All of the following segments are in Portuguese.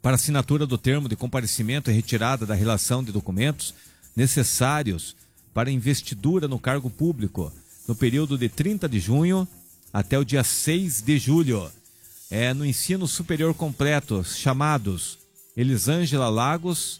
para assinatura do termo de comparecimento e retirada da relação de documentos necessários para investidura no cargo público, no período de 30 de junho até o dia 6 de julho. No ensino superior completo, chamados Elisângela Lagos,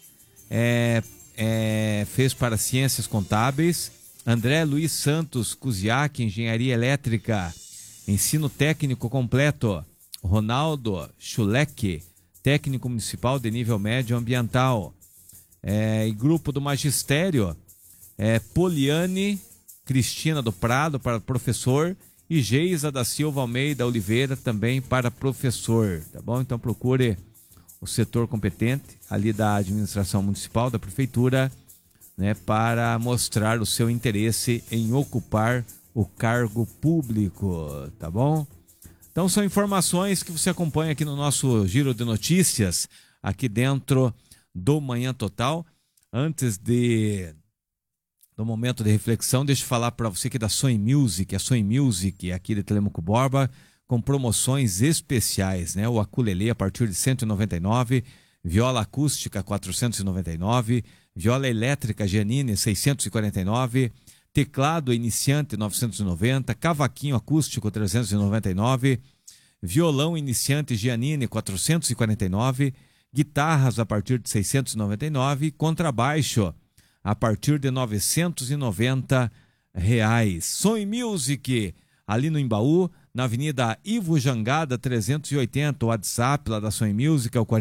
fez para Ciências Contábeis, André Luiz Santos Kuziak, Engenharia Elétrica, Ensino Técnico Completo, Ronaldo Schulek, Técnico Municipal de Nível Médio Ambiental, e Grupo do Magistério, Poliane Cristina do Prado para professor e Geisa da Silva Almeida Oliveira também para professor, tá bom? Então procure o setor competente ali da administração municipal, da prefeitura, né, para mostrar o seu interesse em ocupar o cargo público, tá bom? Então são informações que você acompanha aqui no nosso Giro de Notícias, aqui dentro do Manhã Total. Antes do momento de reflexão, deixa eu falar para você que da Sonho Music, a Sonho Music aqui de Telemaco Borba, com promoções especiais, né? O ukulele a partir de R$ 199, viola acústica 499, viola elétrica Giannini 649, teclado iniciante 990, cavaquinho acústico 399, violão iniciante Giannini 449, guitarras a partir de 699, contrabaixo a partir de R$ 990. Sonho Music, ali no Embaú, na Avenida Ivo Jangada 380, o WhatsApp lá da Sonho Music é o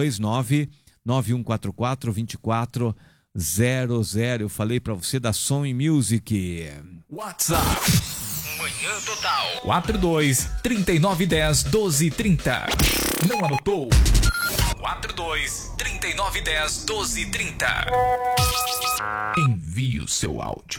429-9144-2400. Eu falei pra você da Sonho Music. WhatsApp Manhã Total 42-3910-1230. Não anotou? 42-3910-1230. Envie o seu áudio.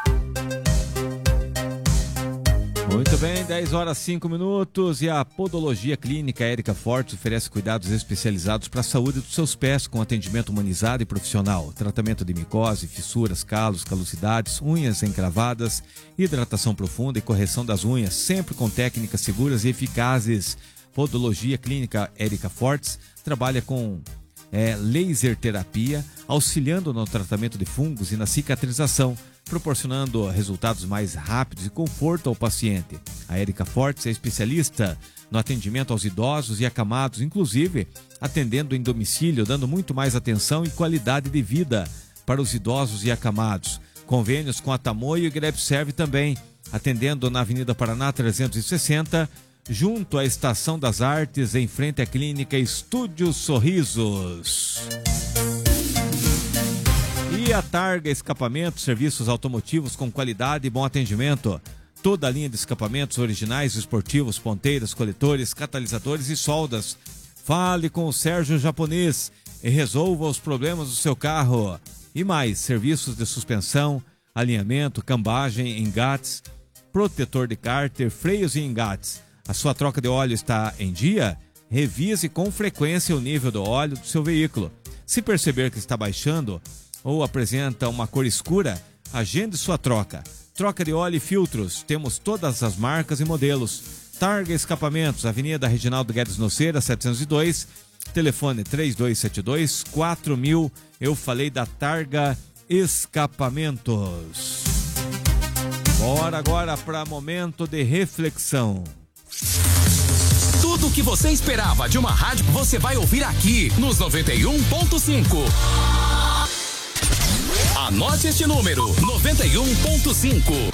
Muito bem, 10h05 e a Podologia Clínica Érica Fortes oferece cuidados especializados para a saúde dos seus pés, com atendimento humanizado e profissional, tratamento de micose, fissuras, calos, calosidades, unhas encravadas, hidratação profunda e correção das unhas, sempre com técnicas seguras e eficazes. Podologia Clínica Érica Fortes trabalha com laser terapia, auxiliando no tratamento de fungos e na cicatrização, proporcionando resultados mais rápidos e conforto ao paciente. A Érica Fortes é especialista no atendimento aos idosos e acamados, inclusive atendendo em domicílio, dando muito mais atenção e qualidade de vida para os idosos e acamados. Convênios com a Tamoio e GrabServe também, atendendo na Avenida Paraná 360, junto à Estação das Artes, em frente à Clínica Estúdio Sorrisos. E a Targa Escapamentos, serviços automotivos com qualidade e bom atendimento. Toda a linha de escapamentos originais, esportivos, ponteiras, coletores, catalisadores e soldas. Fale com o Sérgio Japonês e resolva os problemas do seu carro. E mais, serviços de suspensão, alinhamento, cambagem, engates, protetor de cárter, freios e engates. A sua troca de óleo está em dia? Revise com frequência o nível do óleo do seu veículo. Se perceber que está baixando ou apresenta uma cor escura, agende sua troca. Troca de óleo e filtros, temos todas as marcas e modelos. Targa Escapamentos, Avenida Reginaldo Guedes Noceira, 702, telefone 3272-4000. Eu falei da Targa Escapamentos. Bora agora para momento de reflexão. Tudo o que você esperava de uma rádio, você vai ouvir aqui nos 91.5. Anote este número, 91.5.